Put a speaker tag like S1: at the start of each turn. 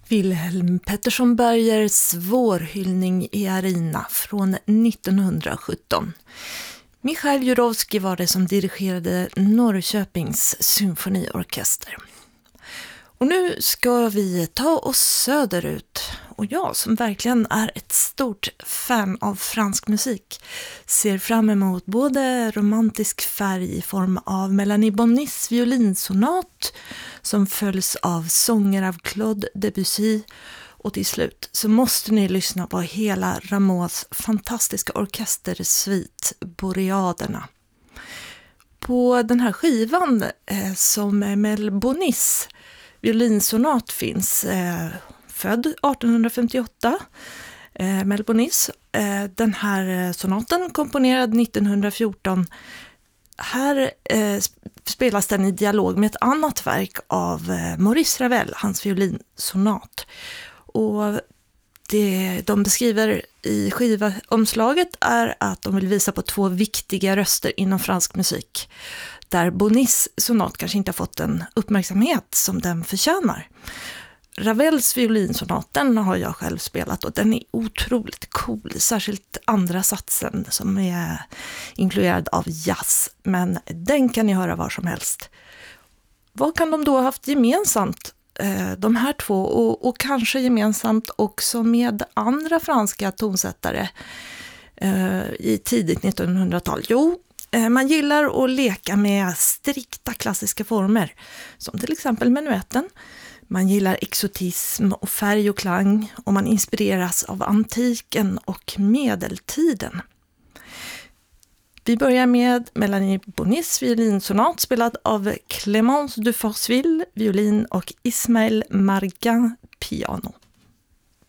S1: Wilhelm Pettersson Bergers Vårhyllning i Arena från 1917. Michail Jurovskij var det som dirigerade Norrköpings symfoniorkester. Och nu ska vi ta oss söderut. Och jag som verkligen är ett stort fan av fransk musik ser fram emot både romantisk färg i form av Mélanie Bonis violinsonat som följs av sånger av Claude Debussy, och till slut så måste ni lyssna på hela Rameaus fantastiska orkestersvit Boreaderna. På den här skivan som Mel Bonis violinsonat finns, född 1858, Mel Bonis. Den här sonaten komponerad 1914. Här spelas den i dialog med ett annat verk av Maurice Ravel, hans violinsonat. Och det de beskriver i skivomslaget är att de vill visa på två viktiga röster inom fransk musik, där Bonis sonat kanske inte har fått den uppmärksamhet som den förtjänar. Ravels violinsonat, den har jag själv spelat och den är otroligt cool, särskilt andra satsen som är influerad av jazz, men den kan ni höra var som helst. Vad kan de då ha haft gemensamt, de här två, och kanske gemensamt också med andra franska tonsättare i tidigt 1900-tal? Jo, man gillar att leka med strikta klassiska former, som till exempel menuetten. Man gillar exotism och färg och klang, och man inspireras av antiken och medeltiden. Vi börjar med Mélanie Bonis violinsonat spelad av Clémence de Forceville, violin, och Ismaël Margin, piano.